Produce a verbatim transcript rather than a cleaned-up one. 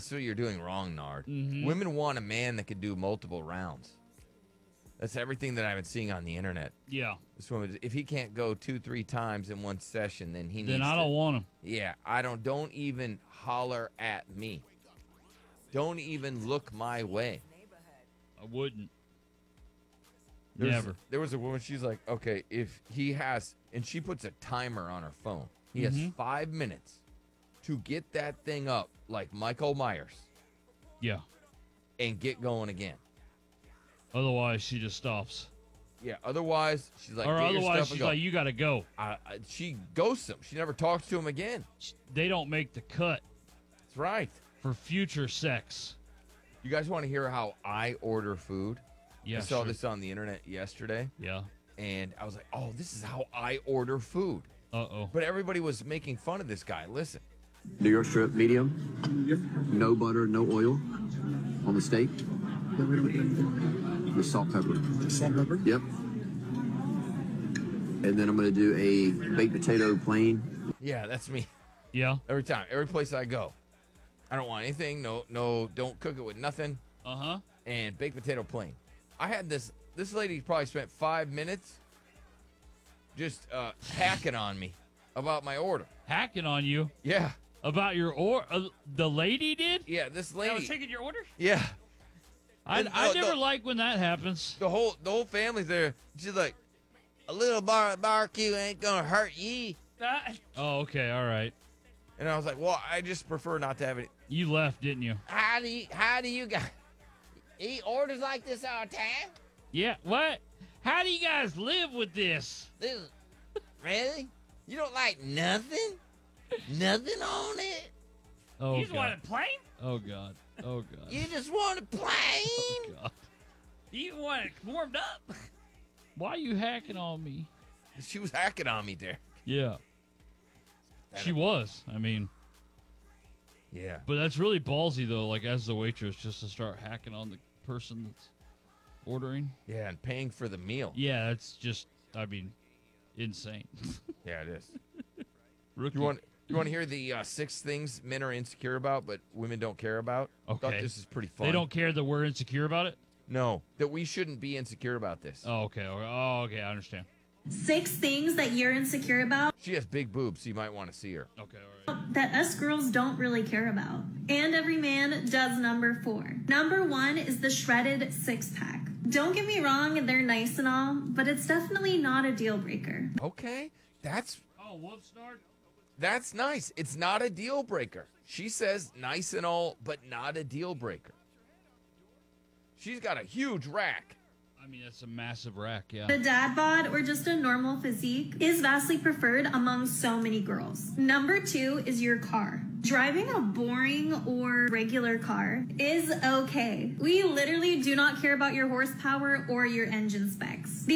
That's what you're doing wrong, Nard. Mm-hmm. Women want a man that can do multiple rounds. That's everything that I've been seeing on the internet. Yeah. This woman, if he can't go two, three times in one session, then he needs. Then I to, don't want him. Yeah, I don't. Don't even holler at me. Don't even look my way. I wouldn't. There's, Never. There was a woman. She's like, okay, if he has, and she puts a timer on her phone. He has Mhm. five minutes to get that thing up, like Michael Myers, Yeah. and get going again. Otherwise, she just stops. Yeah. Otherwise, she's like, or get your otherwise, stuff she's and go. like, you got to go. I, I, she ghosts him. She never talks to him again. They don't make the cut That's right. for future sex. You guys want to hear how I order food? Yeah, I saw sure. this on the internet yesterday, Yeah. and I was like, oh, this is how I order food. Uh-oh. But everybody was making fun of this guy. Listen. New York strip, medium. Yep. No butter, no oil on the steak. With salt, pepper. Salt, pepper? Yep. And then I'm going to do a baked potato plain. Yeah, that's me. Yeah. Every time, every place I go, I don't want anything. No, no, don't cook it with nothing. Uh-huh. And baked potato plain. I had this. This lady probably spent five minutes just uh, hacking on me about my order. Hacking on you Yeah, about your or uh, the lady did? yeah. This I was lady. taking your order? Yeah, I, And, I uh, never the- like when that happens. the whole the whole family's there. She's like, a little bar barbecue ain't gonna hurt ye. Uh, Oh, okay. All right. And I was like, well, I just prefer not to have it. You left, didn't you? How do you, how do you guys eat orders like this all the time? Yeah. What? How do you guys live with this? This really? You don't like nothing? Nothing on it? Oh, you just God. want it plain? Oh, God. Oh, God. You just want it plain? Oh, God. You want it warmed up? Why are you hacking on me? She was hacking on me there. Yeah. She was. I mean, Yeah. but that's really ballsy, though, like, as the waitress, just to start hacking on the person that's ordering. Yeah, and paying for the meal. Yeah, that's just, I mean, insane. Yeah, it is. Rookie. You want you want to hear the uh, six things men are insecure about, but women don't care about? I thought Okay. this is pretty fun. They don't care that we're insecure about it? No, that we shouldn't be insecure about this. Oh, okay. okay. Oh, okay. I understand. Six things that you're insecure about She has big boobs, so you might want to see her. Okay, all right. that us girls don't really care about. And every man does number four. Number one is the shredded six pack. Don't get me wrong, they're nice and all, but it's definitely not a deal breaker. Okay, that's Oh, whoops, Nard. that's nice. It's not a deal breaker. She says nice and all, but not a deal breaker. She's got a huge rack. I mean, that's a massive rack, yeah. The dad bod or just a normal physique is vastly preferred among so many girls. Number two is your car. Driving a boring or regular car is okay. We literally do not care about your horsepower or your engine specs. The